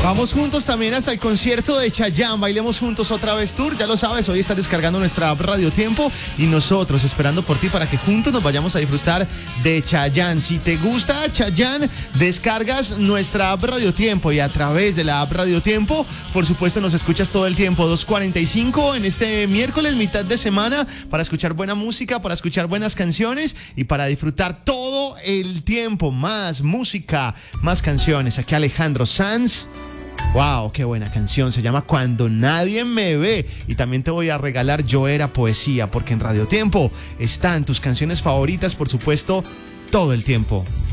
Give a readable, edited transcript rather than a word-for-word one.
Vamos juntos también hasta el concierto de Chayanne. Bailemos juntos otra vez tour. Ya lo sabes, hoy estás descargando nuestra app Radio Tiempo y nosotros esperando por ti para que juntos nos vayamos a disfrutar de Chayanne. Si te gusta Chayanne, descargas nuestra app Radio Tiempo y a través de la app Radio Tiempo, por supuesto, nos escuchas todo el tiempo. 2:45 en este miércoles, mitad de semana, para escuchar buena música, para escuchar buenas canciones y para disfrutar todo el tiempo. Más música, más canciones. Aquí Alejandro Sanz. Wow, qué buena canción, se llama Cuando Nadie Me Ve. Y también te voy a regalar Yo Era Poesía, porque en Radio Tiempo están tus canciones favoritas, por supuesto, todo el tiempo.